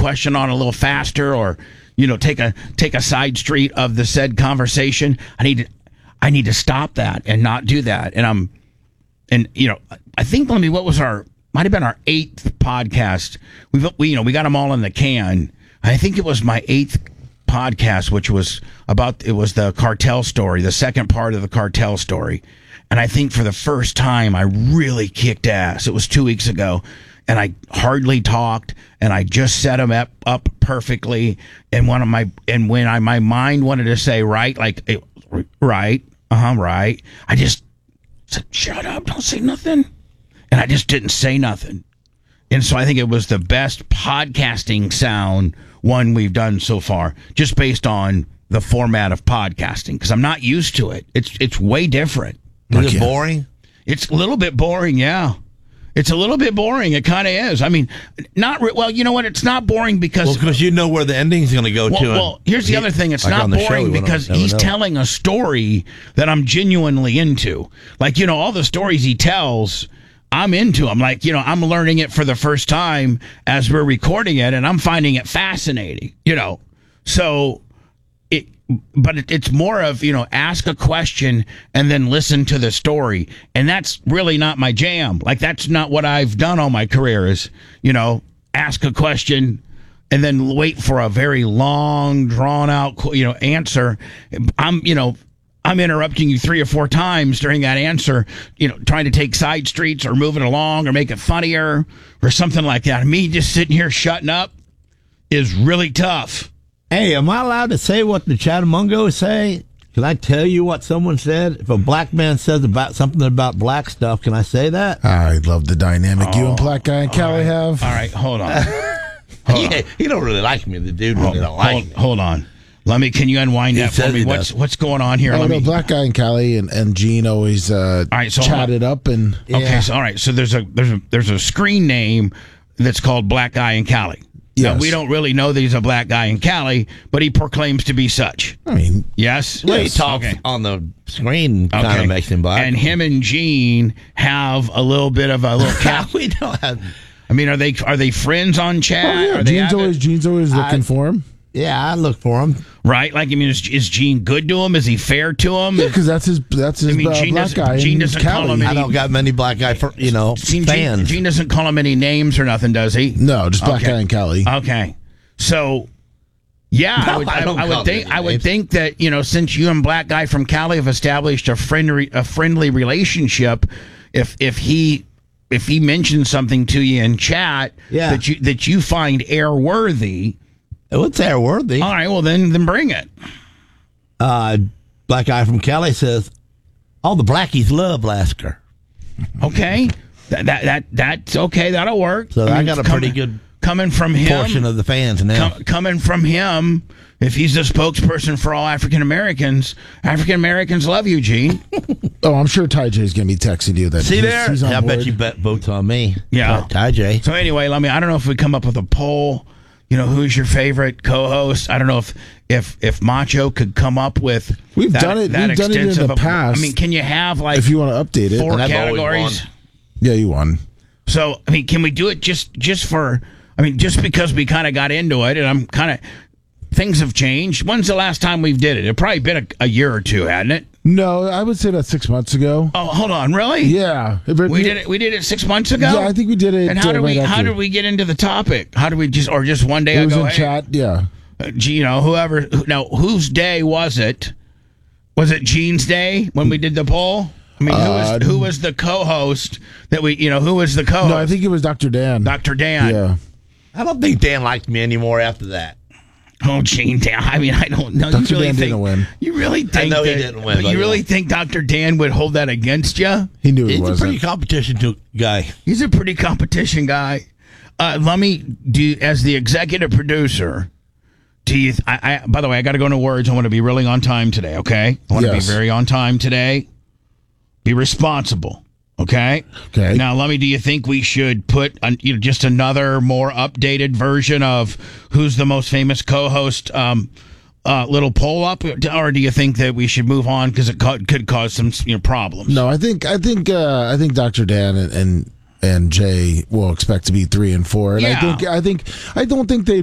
question on a little faster, or take a side street of the said conversation. I need to stop that and not do that. And I think what was might have been our 8th podcast. We got them all in the can. I think it was my 8th podcast, which was the cartel story, the second part of the cartel story. And I think for the first time, I really kicked ass. It was 2 weeks ago, and I hardly talked, and I just set them up perfectly. And when my mind wanted to say right, right, right, I just said, shut up, don't say nothing. And I just didn't say nothing. And so I think it was the best podcasting sound one we've done so far, just based on the format of podcasting, because I'm not used to it. It's way different. Is it boring? It's a little bit boring, yeah. It's a little bit boring. It kind of is. I mean, well, you know what? It's not boring because you know where the ending's going to go to. Well, here's the other thing. It's not boring because he's telling a story that I'm genuinely into. All the stories he tells, I'm into them. I'm learning it for the first time as we're recording it, and I'm finding it fascinating, So it's more of, ask a question and then listen to the story. And that's really not my jam. That's not what I've done all my career is, ask a question and then wait for a very long, drawn out, answer. I'm interrupting you 3 or 4 times during that answer, trying to take side streets or move it along or make it funnier or something like that. Me just sitting here shutting up is really tough. Hey, am I allowed to say what the Chattamungos say? Can I tell you what someone said? If a black man says about something about black stuff, can I say that? I love the dynamic you and Black Guy and Callie have. All right, hold on. He don't really like me. The dude really don't like me. Hold on. Can you unwind that for me? What's going on here? Black Guy and Callie and Gene always chatted up and okay. So all right. So there's a screen name that's called Black Guy and Callie. Yes. Now, we don't really know that he's a black guy in Cali, but he proclaims to be such. I mean, yes. Well, he talks on the screen, kind of makes him black. And him and Gene have a little bit of a little cap. We don't have. I mean, are they friends on chat? Oh, yeah. Gene's always looking for him. Yeah, I look for him. Right? Is Gene good to him? Is he fair to him? Yeah, because that's his black guy. Gene doesn't call him any. I don't got many black guy fans. Gene doesn't call him any names or nothing, does he? No, just Black Guy and Callie. Okay, so yeah, No, I would think that since you and Black Guy from Cali have established a friendly relationship, if he mentions something to you in chat that you find airworthy. It's airworthy. All right, well then bring it. Black Guy from Cali says, all the blackies love Lasker. Okay, that's okay. That'll work. So I got a pretty good coming from him portion of the fans now. Coming from him, if he's the spokesperson for all African Americans love you, Gene. Oh, I'm sure Ty J's going to be texting you that. See there? He's I bet you votes on me. Yeah, Ty J. So anyway, I don't know if we come up with a poll. Who's your favorite co-host? I don't know if Macho could come up with. We've done it in the past. I mean, can you have if you want to update it? 4 categories? Yeah, you won. So can we do it just for? Just because we kind of got into it, and I'm kind of things have changed. When's the last time we've did it? It's probably been a year or two, hadn't it? No, I would say about 6 months ago. Oh, hold on, really? Yeah, we did it. We did it 6 months ago. Yeah, I think we did it. And how did we get into the topic? How did we just one day it ago? Was in chat. Yeah. Whoever. Now, whose day was it? Was it Gene's day when we did the poll? Who was the co-host that we? Who was the co-host? No, I think it was Dr. Dan. Dr. Dan. Yeah. I don't think Dan liked me anymore after that. Oh, Gene Dan. I don't know. Dr. Dan didn't win. You really think? I know he didn't win. But you really think Dr. Dan would hold that against you? He knew he wasn't. He's a pretty competition guy. He's a pretty competition guy. Let me do as the executive producer. Do you? By the way, I got to go into words. I want to be really on time today. Okay, I want to be very on time today. Be responsible. Okay. Okay. Now, do you think we should put just another more updated version of who's the most famous co-host little poll up, or do you think that we should move on because it could cause some problems? No, I think Dr. Dan and Jay will expect to be 3 and 4. And yeah. I don't think they